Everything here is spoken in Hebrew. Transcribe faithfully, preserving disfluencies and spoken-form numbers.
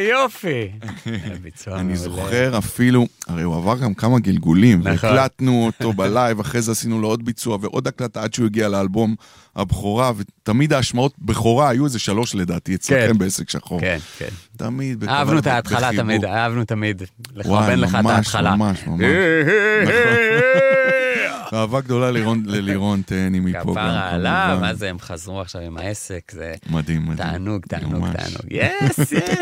יופי. אני זוכר אפילו, הרי הוא עבר גם כמה גלגולים, והקלטנו אותו בלייב, אחרי זה עשינו לו עוד ביצוע, ועוד הקלטה עד שהוא הגיע לאלבום הבכורה, ותמיד ההשמעות בכורה היו איזה שלוש לדעתי, אצלכם בעסק שחור. כן, כן. תמיד. אהבנו את ההתחלה תמיד, אהבנו תמיד. לכוון לך את ההתחלה. ממש, ממש. אהבה גדולה ללירון תהני מפה. כפרה עליו, מה זה, הם חזרו עכשיו עם העסק, זה מדהים, מדהים. תענוג, תענוג, תענוג. יס, יס.